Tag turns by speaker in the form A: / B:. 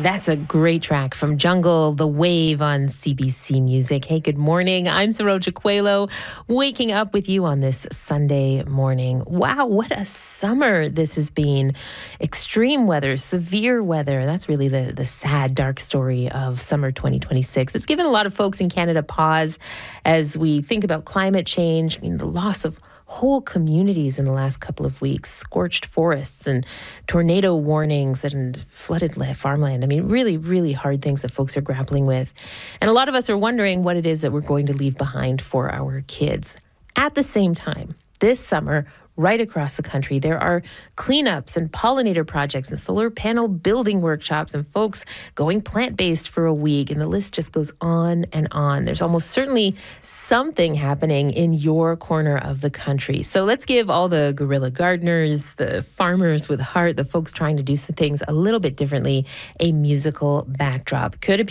A: That's a great track from Jungle, The Wave on CBC Music. Hey, good morning. I'm Saroja Coelho, waking up with you on this Sunday morning. Wow, what a summer this has been. Extreme weather, severe weather. That's really the sad, dark story of summer 2026. It's given a lot of folks in Canada pause as we think about climate change. I mean, the loss of whole communities in the last couple of weeks, scorched forests and tornado warnings and flooded farmland. I mean, really, really hard things that folks are grappling with. And a lot of us are wondering what it is that we're going to leave behind for our kids. At the same time, this summer, right across the country, there are cleanups and pollinator projects and solar panel building workshops and folks going plant-based for a week. And the list just goes on and on. There's almost certainly something happening in your corner of the country. So let's give all the guerrilla gardeners, the farmers with heart, the folks trying to do some things a little bit differently, a musical backdrop. Could